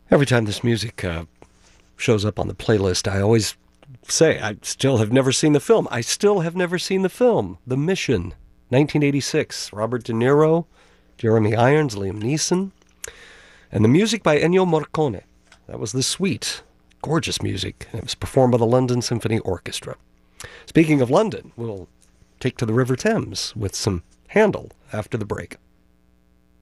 Every time this music shows up on the playlist, I always say I still have never seen the film. I still have never seen the film. The Mission, 1986. Robert De Niro, Jeremy Irons, Liam Neeson. And the music by Ennio Morricone. That was the suite. Gorgeous music. It was performed by the London Symphony Orchestra. Speaking of London, we'll take to the River Thames with some Handel after the break.